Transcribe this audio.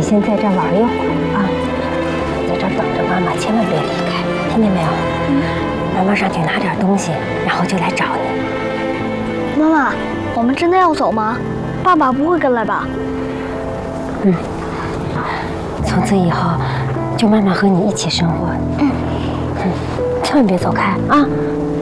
先在这儿玩一会儿啊，在这儿等着妈妈，千万别离开，听见没有？妈妈上去拿点东西，然后就来找你。 妈妈，我们真的要走吗？爸爸不会跟来吧？ 从此以后，就妈妈和你一起生活。千万别走开啊！